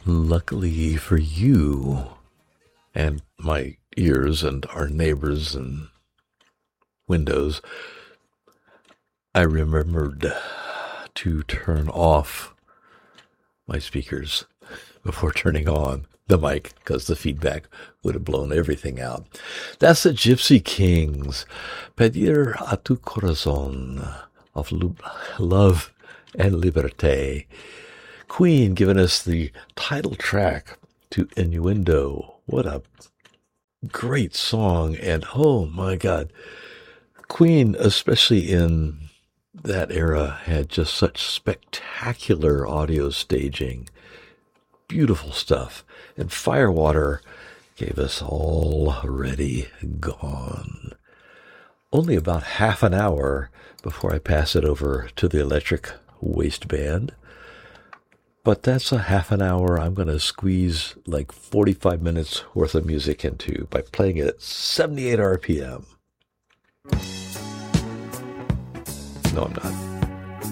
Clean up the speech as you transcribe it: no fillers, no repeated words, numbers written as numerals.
Luckily for you and my ears and our neighbors and windows, I remembered to turn off my speakers before turning on the mic because the feedback would have blown everything out. That's the Gypsy Kings, Pedir a tu corazón, of Love and Liberté. Queen giving us the title track to Innuendo. What a great song. And oh my God, Queen, especially in that era, had just such spectacular audio staging. Beautiful stuff. And Firewater gave us Already Gone. Only about half an hour before I pass it over to the Electric Waistband. But that's a half an hour I'm going to squeeze like 45 minutes worth of music into by playing it at 78 RPM. No, I'm not.